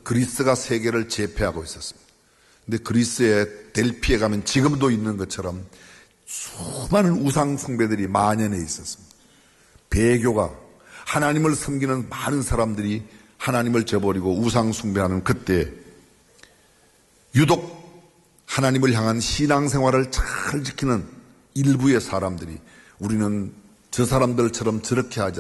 그리스가 세계를 제패하고 있었습니다. 근데 그리스의 델피에 가면 지금도 있는 것처럼 수많은 우상 숭배들이 만연해 있었습니다. 배교가 하나님을 섬기는 많은 사람들이 하나님을 저버리고 우상 숭배하는 그때 유독 하나님을 향한 신앙생활을 잘 지키는 일부의 사람들이 우리는 저 사람들처럼 저렇게 하지